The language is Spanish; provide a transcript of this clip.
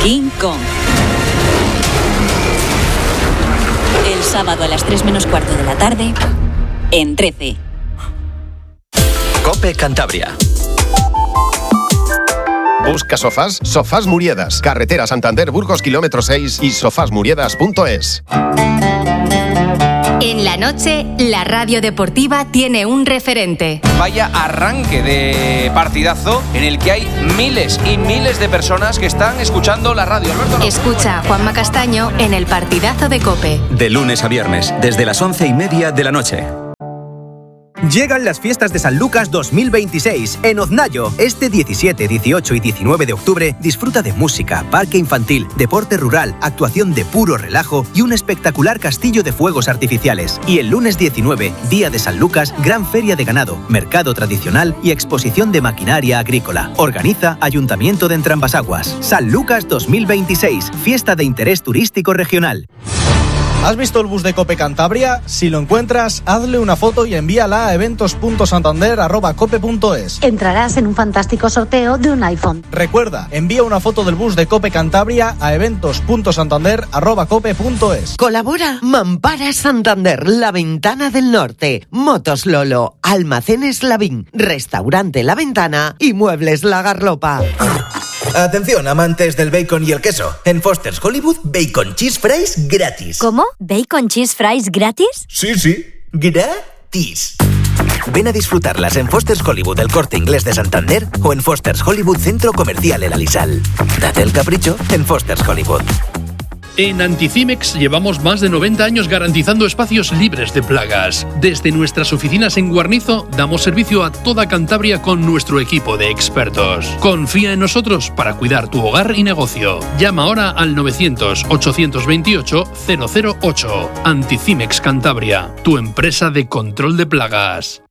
King Kong. El sábado a las 3 menos cuarto de la tarde, en 13. COPE Cantabria. Busca sofás, Sofás Muriedas, carretera Santander Burgos kilómetro 6 y sofasmuriedas.es. En la noche, la radio deportiva tiene un referente. Vaya arranque de partidazo en el que hay miles y miles de personas que están escuchando la radio. Escucha a Juanma Castaño en el partidazo de COPE. De lunes a viernes, desde las 11:30 de la noche. Llegan las fiestas de San Lucas 2026 en Oznayo. Este 17, 18 y 19 de octubre disfruta de música, parque infantil, deporte rural, actuación de puro relajo y un espectacular castillo de fuegos artificiales. Y el lunes 19, día de San Lucas, gran feria de ganado, mercado tradicional y exposición de maquinaria agrícola. Organiza Ayuntamiento de Entrambasaguas. San Lucas 2026, fiesta de interés turístico regional. ¿Has visto el bus de COPE Cantabria? Si lo encuentras, hazle una foto y envíala a eventos.santander@cope.es. Entrarás en un fantástico sorteo de un iPhone. Recuerda, envía una foto del bus de COPE Cantabria a eventos.santander@cope.es. Colabora Mampara Santander, La Ventana del Norte, Motos Lolo, Almacenes Lavín, Restaurante La Ventana y Muebles La Garlopa. Atención, amantes del bacon y el queso. En Foster's Hollywood, Bacon Cheese Fries gratis. ¿Cómo? ¿Bacon Cheese Fries gratis? Sí, gratis. Ven a disfrutarlas en Foster's Hollywood, El Corte Inglés de Santander, o en Foster's Hollywood Centro Comercial El Alisal. Date el capricho en Foster's Hollywood. En Anticimex llevamos más de 90 años garantizando espacios libres de plagas. Desde nuestras oficinas en Guarnizo damos servicio a toda Cantabria con nuestro equipo de expertos. Confía en nosotros para cuidar tu hogar y negocio. Llama ahora al 900-828-008. Anticimex Cantabria, tu empresa de control de plagas.